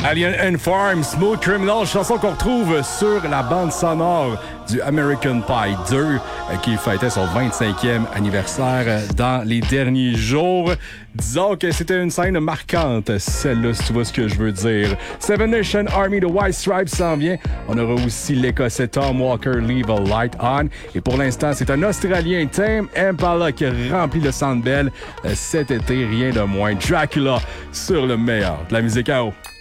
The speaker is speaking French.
Alien and Farm, Smooth Criminal, chanson qu'on retrouve sur la bande sonore du American Pie 2 qui fêtait son 25e anniversaire dans les derniers jours. Disons que c'était une scène marquante, celle-là, si tu vois ce que je veux dire. Seven Nation Army de White Stripes s'en vient. On aura aussi l'Écossais Tom Walker, Leave a Light On. Et pour l'instant, c'est un Australien, Tame Impala, qui remplit le Centre Bell cet été, rien de moins. Dracula sur le meilleur de la musique à eau.